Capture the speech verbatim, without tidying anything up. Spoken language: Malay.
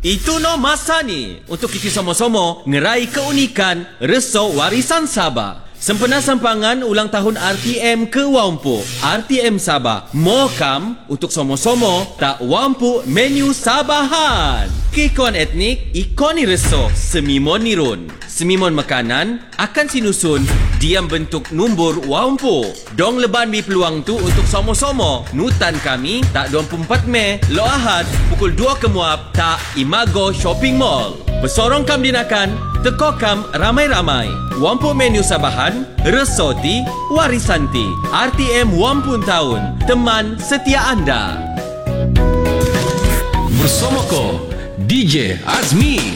Itu no masa ni untuk kita sama-sama ngerai keunikan Reso Warisan Sabah. Sempena sampangan ulang tahun R T M ke Wampu. R T M Sabah mokam untuk sama-sama tak wampu menu Sabahan. Keikon etnik ikoni Reso semimon nirun. Semimon makanan akan sinusun diam bentuk numbur wampu. Dong leban bi peluang tu untuk sama-sama nutan kami tak dua puluh empat Mei lo Ahad pukul dua kemuap tak Imago Shopping Mall. Bersorong kam dinakan teko kam ramai-ramai. Wampu menu Sabahan, Resoti, Warisanti. R T M Wampu tahun, teman setia anda. Bersama ko D J Azmi.